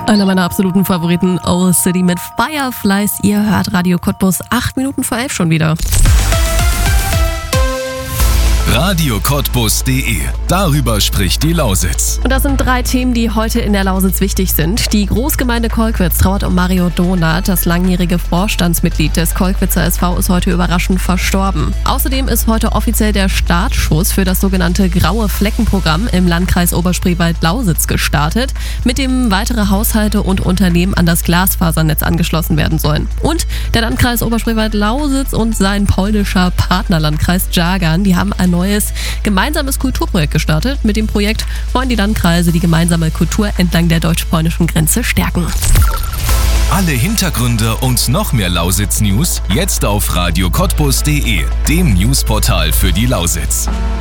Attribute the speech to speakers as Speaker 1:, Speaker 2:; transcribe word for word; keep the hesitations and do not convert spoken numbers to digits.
Speaker 1: Einer meiner absoluten Favoriten, Owl City mit Fireflies. Ihr hört Radio Cottbus, acht Minuten vor elf schon wieder.
Speaker 2: radio cottbus punkt de. Darüber spricht die Lausitz.
Speaker 1: Und das sind drei Themen, die heute in der Lausitz wichtig sind. Die Großgemeinde Kolkwitz trauert um Mario Donath. Das langjährige Vorstandsmitglied des Kolkwitzer S V ist heute überraschend verstorben. Außerdem ist heute offiziell der Startschuss für das sogenannte Graue Fleckenprogramm im Landkreis Oberspreewald-Lausitz gestartet, mit dem weitere Haushalte und Unternehmen an das Glasfasernetz angeschlossen werden sollen. Und der Landkreis Oberspreewald-Lausitz und sein polnischer Partnerlandkreis Dżagan, die haben ein neues gemeinsames Kulturprojekt gestartet. Mit dem Projekt wollen die Landkreise die gemeinsame Kultur entlang der deutsch-polnischen Grenze stärken.
Speaker 2: Alle Hintergründe und noch mehr Lausitz-News jetzt auf radio cottbus punkt de, dem Newsportal für die Lausitz.